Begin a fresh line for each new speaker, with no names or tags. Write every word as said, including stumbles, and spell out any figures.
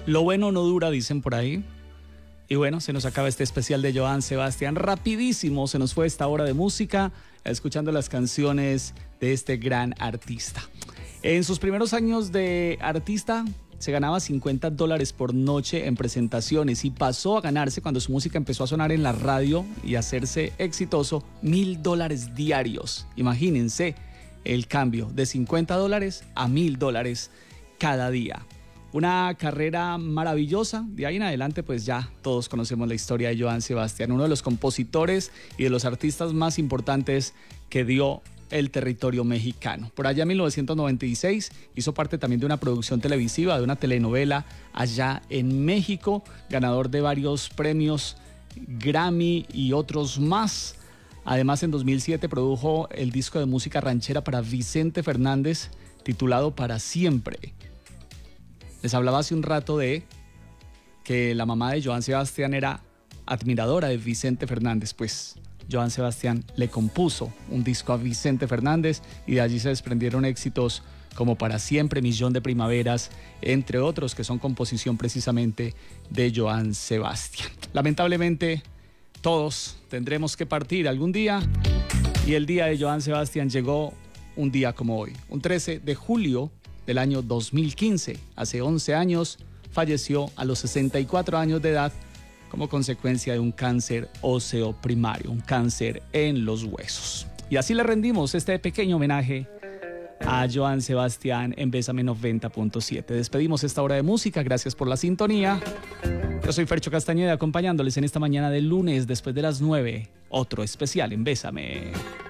Lo bueno no dura, dicen por ahí. Y bueno, se nos acaba este especial de Joan Sebastián. Rapidísimo se nos fue esta hora de música, escuchando las canciones de este gran artista. En sus primeros años de artista se ganaba cincuenta dólares por noche en presentaciones y pasó a ganarse, cuando su música empezó a sonar en la radio y a hacerse exitoso, mil dólares diarios. Imagínense el cambio de cincuenta dólares a mil dólares cada día. Una carrera maravillosa. De ahí en adelante pues ya todos conocemos la historia de Joan Sebastián, uno de los compositores y de los artistas más importantes que dio el territorio mexicano. Por allá en mil novecientos noventa y seis hizo parte también de una producción televisiva, de una telenovela allá en México, ganador de varios premios Grammy y otros más. Además, en dos mil siete produjo el disco de música ranchera para Vicente Fernández titulado Para Siempre. Les hablaba hace un rato de que la mamá de Joan Sebastián era admiradora de Vicente Fernández, pues Joan Sebastián le compuso un disco a Vicente Fernández y de allí se desprendieron éxitos como Para Siempre, Millón de Primaveras, entre otros que son composición precisamente de Joan Sebastián. Lamentablemente todos tendremos que partir algún día y el día de Joan Sebastián llegó un día como hoy, un trece de julio del año dos mil quince. Hace once años falleció a los sesenta y cuatro años de edad como consecuencia de un cáncer óseo primario, un cáncer en los huesos. Y así le rendimos este pequeño homenaje a Joan Sebastián en Bésame noventa punto siete. Despedimos esta hora de música, gracias por la sintonía. Yo soy Fercho Castañeda, acompañándoles en esta mañana de lunes después de las nueve. Otro especial en Bésame.